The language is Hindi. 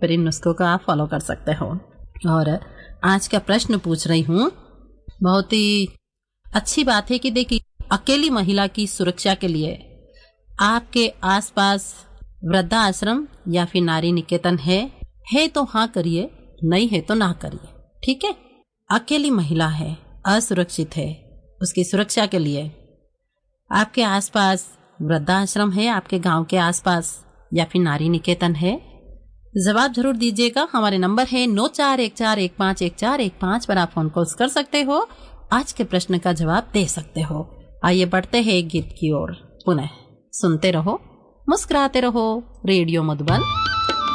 फिर इन नुस्खों को आप फॉलो कर सकते हो। और आज का प्रश्न पूछ रही हूँ, बहुत ही अच्छी बात है कि देखिए, अकेली महिला की सुरक्षा के लिए आपके आसपास वृद्धाश्रम या फिर नारी निकेतन है तो हाँ करिए, नहीं है तो ना करिए। ठीक है, अकेली महिला है, असुरक्षित है, उसकी सुरक्षा के लिए आपके आसपास वृद्धाश्रम है, आपके गांव के आसपास या फिर नारी निकेतन है? जवाब जरूर दीजिएगा। हमारे नंबर है 9414151415 पर आप फोन कॉल कर सकते हो, आज के प्रश्न का जवाब दे सकते हो। आइए बढ़ते हैं एक गीत की ओर। पुनः सुनते रहो, मुस्कुराते रहो। रेडियो मधुबन